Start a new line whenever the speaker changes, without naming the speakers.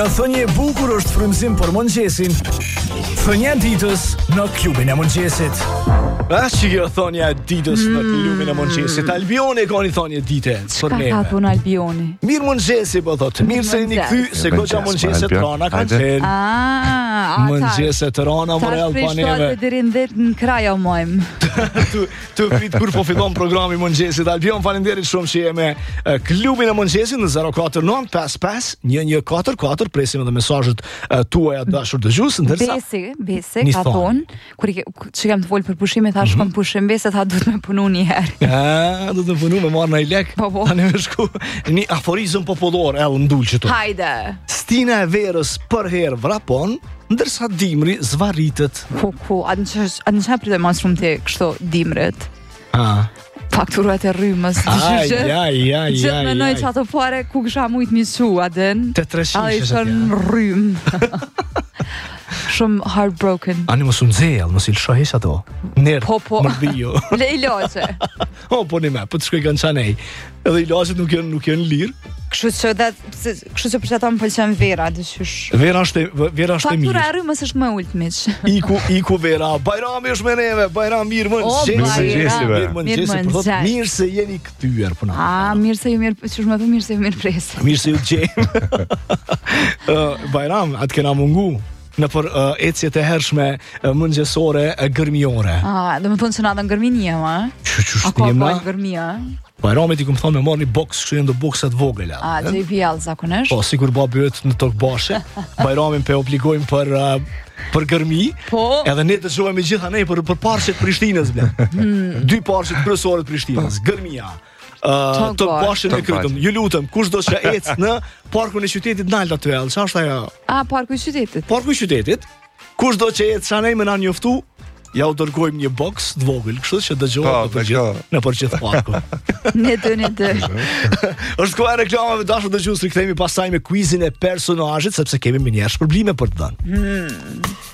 Thënie e bukur është frymëzim për mëngjesin. Thënia e ditës në klubin e mëngjesit.
Që kjo thonja e ditës në klubin e mëngjesit. Albioni ka një thonje dite për neve.
Ka pun Albioni.
Mirë mëngjesi, po thot. Mirë se jeni kthy, se goxha mëngjeset rana kanë qenë. Mëngjeset rana morel pa neve.
Tash deri në 10 në kraj o mojm.
Të prit kur po fillon programi mëngjesit. Albion, faleminderit shumë që je me klubin e mëngjesit në 049 55 114. Presim edhe mesazhet tuaja dashur dëgjues, ndërsa
Besi ka thonë kur që kam të vol për pushime thash kam pushim Besi tha duhet me punu një herë.
Do të punu me marr në lek. Tani më shku një aforizëm popullor ndulçetu.
Hajde.
Stina e verës për herë vrapon, ndërsa dimri zvarritet.
Atë çfarë pritet më shumë ti kështu dimrit? Fakturat e rrymës. Gjithë menoj që ato pare ku kësha mujt misu adën.
Te 300
a i shën rrymë. Shumë heartbroken.
Ani mos unë zell, mos i lëshohesh ato. Nërë, mërbio.
Le i loqe.
Po një me, po të shkoj kanë qanej. Edhe i loqet nuk janë lirë.
Kështu që për që ta më pëlqen vera, dëshysh.
Vera është e mirë.
Faktura e rrymës është më ult miq.
Iku vera, bajrami është me neve, bajram mirë mëngjesi. Mirë se jeni kthyer puna.
Mirë se ju mirë presë.
Mirë se ju gjejmë. Bajram, atë kena mungu në për ecjet e hershme mëngjesore gërmiore.
Do më thonë që na dhe në gërminia, ma? Ako po gërmia?
Bajramit i këmë thonë me marrë një boks, kështu jenë do bokset vogëla.
Që i pjallë zakonisht?
Po, sikur ba bëhet në tokë bashe. Bajramin pe obligojmë për gërmi.
Po?
Edhe ne të shohemi gjitha ne për parshet Prishtinës, ble. 2 parshet kryesorët Prishtinës, gërmia. Të bashën e krytëm. Ju lutëm, kush do që ecë në parkun e qytetit Nalda Tuell? Qa është ajo?
Parku i qytetit.
Parku i qytetit. Kush do që ecë qanej me na njoftu? Ja u dërgojmë një boks të vogël, kështu që dëgjohet në për gjithë parku.
Ne dë.
Është koha e reklamave dashur dëgjues, rikthehemi pastaj me quizin e personazhit sepse kemi më një shpërblime për të dhënë.